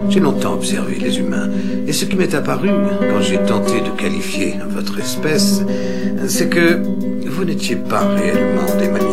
J'ai longtemps observé les humains, et ce qui m'est apparu, quand j'ai tenté de qualifier votre espèce, c'est que vous n'étiez pas réellement des mammifères.